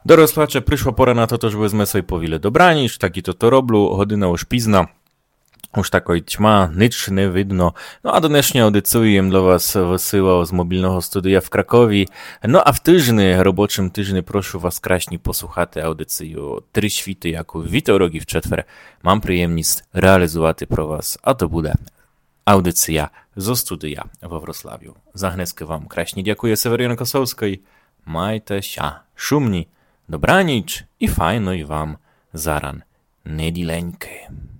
До розплача прийшла пора на to, żeby sme sobie powili dobranić, taki to robią, godzina już pizna. Już takoj ćma, nic nie widno. No a dneśnie audycuję dla was wysyłał z mobilnego studia w Krakowie. No a w roboczym tyżniu proszę was kraśni posłuchać audycję 3 świty, jaką witorogi w czetwer. Mam przyjemność realizować pro was, a to bude audycja zo studia we Wrocławiu. Za chneskę wam kraśni dziękuję Seweryna Kosowskiej. Majte się szumni, dobranić i fajno i wam zaran nedileńkę.